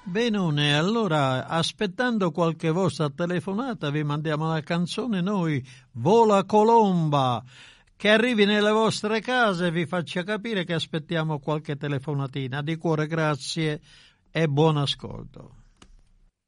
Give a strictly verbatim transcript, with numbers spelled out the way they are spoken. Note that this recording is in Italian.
Benone, allora aspettando qualche vostra telefonata vi mandiamo la canzone noi, Vola Colomba, che arrivi nelle vostre case e vi faccia capire che aspettiamo qualche telefonatina. Di cuore grazie e buon ascolto.